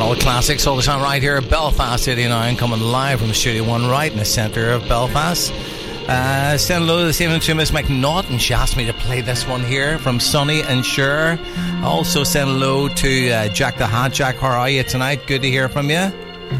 All the classics all the time right here at Belfast 89, coming live from Studio 1 right in the centre of Belfast. Send hello this evening to Miss McNaught, and she asked me to play this one here from Sonny and Cher. Also send hello to Jack the Hat. Jack, how are you tonight? Good to hear from you.